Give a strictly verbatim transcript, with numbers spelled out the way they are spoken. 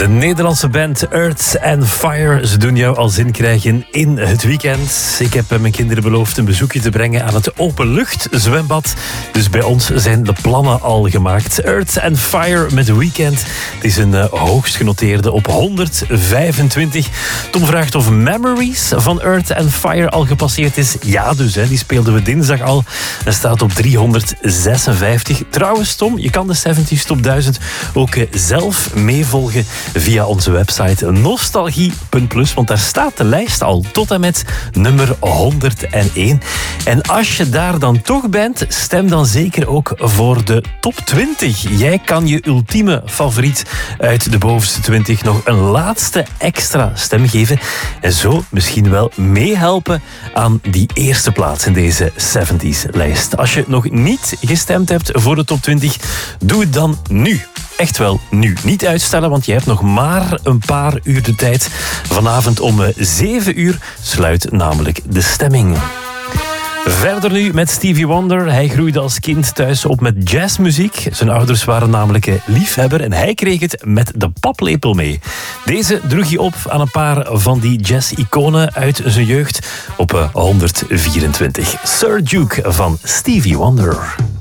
De Nederlandse band Earth and Fire, ze doen jou al zin krijgen in het weekend. Ik heb mijn kinderen beloofd een bezoekje te brengen aan het openluchtzwembad. Dus bij ons zijn de plannen al gemaakt. Earth and Fire met Weekend. Het is een uh, hoogst genoteerde op honderdvijfentwintig. Tom vraagt of Memories van Earth and Fire al gepasseerd is. Ja dus, hè, die speelden we dinsdag al. En staat op driehonderdzesenvijftig. Trouwens Tom, je kan de zeventig Top duizend ook uh, zelf meevolgen via onze website nostalgie punt plus, want daar staat de lijst al tot en met nummer honderdéén. En als je daar dan toch bent, stem dan zeker ook voor de top twintig. Jij kan je ultieme favoriet uit de bovenste twintig nog een laatste extra stem geven en zo misschien wel meehelpen aan die eerste plaats in deze zeventig-lijst. Als je nog niet gestemd hebt voor de top twintig, doe het dan nu. Echt wel nu. Niet uitstellen, want je hebt nog maar een paar uur de tijd. Vanavond om zeven uur sluit namelijk de stemming. Verder nu met Stevie Wonder. Hij groeide als kind thuis op met jazzmuziek. Zijn ouders waren namelijk liefhebber en hij kreeg het met de paplepel mee. Deze droeg hij op aan een paar van die jazz-iconen uit zijn jeugd op honderdvierentwintig. Sir Duke van Stevie Wonder.